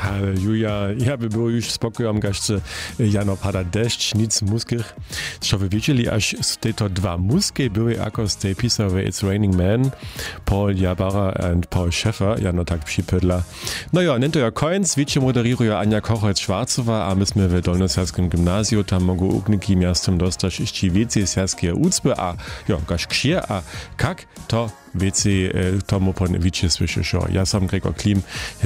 Halleluja, ja by był już spokojom, gaście jano pada deszcz, nic muskich. Co wy wiedzieli, aż z te dwa muski były jako z tej pisowej It's Raining Men, Paul Jabara and Paul Schäfer, jano tak przypydla. No ja, nie to ja końc, wiecie, moderiruje Ania Kochec-Schwarzowa, a myśmy w Dolnoserskim Gimnazju, tam mogą ugniki miastem dostać jeszcze więcej serskie ucpy, a ja, gaś ksier, a kak to więcej tomu po wiecie słyszę, ja sam Gregor Klim,